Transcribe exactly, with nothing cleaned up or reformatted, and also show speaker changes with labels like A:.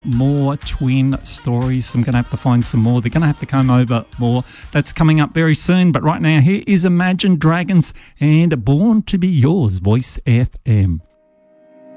A: more twin stories. I'm going to have to find some more. They're going to have to come over more. That's coming up very soon. But right now, here is Imagine Dragons and Born to Be Yours, Voice F M.